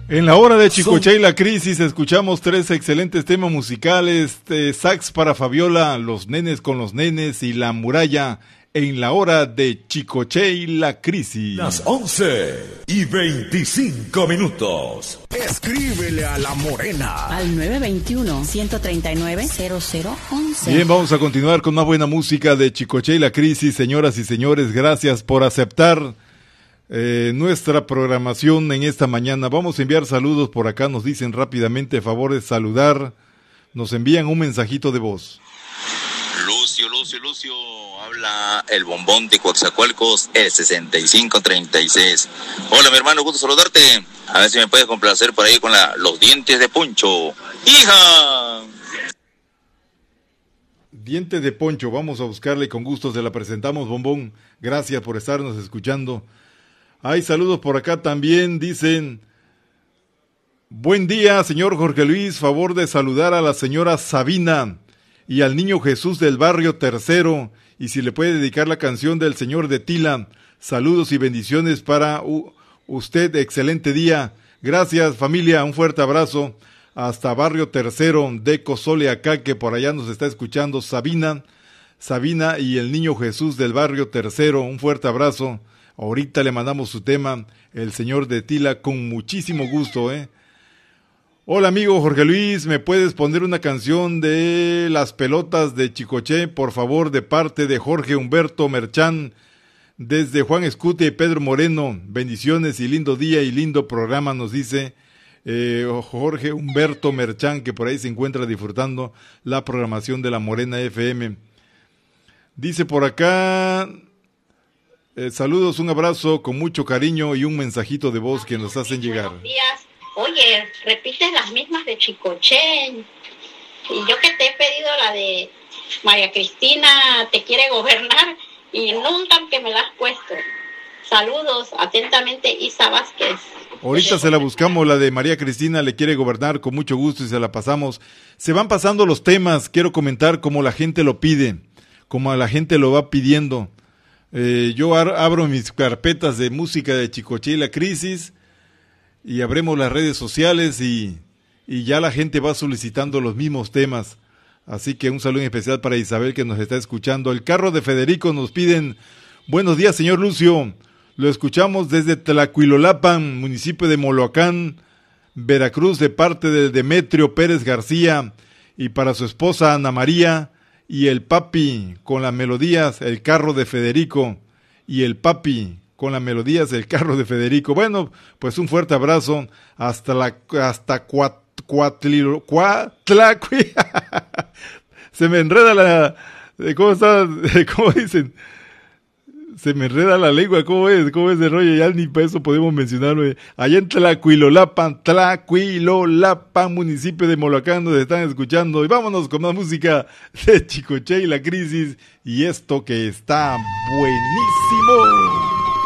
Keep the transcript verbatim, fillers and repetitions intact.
En la hora de Chicoche y la crisis escuchamos tres excelentes temas musicales, eh, sax para Fabiola, Los nenes con los nenes y La muralla en la hora de Chicoche y la crisis. Las once y veinticinco minutos. Escríbele a La Morena al nueve dos uno, uno tres nueve, cero cero once. Bien, vamos a continuar con más buena música de Chicoche y la crisis. Señoras y señores, gracias por aceptar Eh, nuestra programación en esta mañana. Vamos a enviar saludos por acá, nos dicen rápidamente, favor de saludar, nos envían un mensajito de voz. Lucio, Lucio, Lucio, habla el bombón de Coatzacoalcos, el sesenta y cinco treinta y seis. Hola mi hermano, gusto saludarte, a ver si me puedes complacer por ahí con la, los dientes de Poncho. ¡Hija! Dientes de Poncho, vamos a buscarle, con gusto se la presentamos, bombón, gracias por estarnos escuchando. Hay saludos por acá también, dicen, buen día, señor Jorge Luis, favor de saludar a la señora Sabina y al niño Jesús del barrio Tercero, y si le puede dedicar la canción del señor de Tila, saludos y bendiciones para uh, usted, excelente día, gracias familia, un fuerte abrazo, hasta barrio Tercero de Cozole acá, que por allá nos está escuchando Sabina, Sabina y el niño Jesús del barrio Tercero, un fuerte abrazo. Ahorita le mandamos su tema, el señor de Tila, con muchísimo gusto, ¿eh? Hola amigo Jorge Luis, ¿me puedes poner una canción de Las Pelotas de Chicoche, por favor, de parte de Jorge Humberto Merchán, desde Juan Escutia y Pedro Moreno? Bendiciones y lindo día y lindo programa, nos dice eh, Jorge Humberto Merchán, que por ahí se encuentra disfrutando la programación de La Morena F M. Dice por acá... Eh, saludos, un abrazo con mucho cariño y un mensajito de voz que nos hacen llegar. Buenos días. Oye, repites las mismas de Chicoche. Y yo que te he pedido la de María Cristina te quiere gobernar y nunca que me la has puesto. Saludos, atentamente, Isa Vázquez. Ahorita se la buscamos, la de María Cristina le quiere gobernar, con mucho gusto, y se la pasamos. Se van pasando los temas, quiero comentar como la gente lo pide, como la gente lo va pidiendo. Eh, yo abro mis carpetas de música de Chicoche y la crisis y abremos las redes sociales y, y ya la gente va solicitando los mismos temas. Así que un saludo especial para Isabel que nos está escuchando. El carro de Federico nos piden, buenos días señor Lucio, lo escuchamos desde Tlacuilolapan, municipio de Moloacán, Veracruz, de parte de Demetrio Pérez García, y para su esposa Ana María, y el papi con las melodías, el carro de Federico, y el papi con las melodías, el carro de Federico. Bueno, pues un fuerte abrazo hasta la hasta Cuat, Cuatlilo, Cuatlacui. Se me enreda la, ¿cómo está? ¿Cómo dicen? Se me enreda la lengua, ¿cómo es? ¿Cómo es el rollo? Ya ni para eso podemos mencionarlo. Allá en Tlacuilolapan, Tlacuilolapan, municipio de Moloacán, donde están escuchando. Y vámonos con más música de Chicoche y la crisis. Y esto que está buenísimo.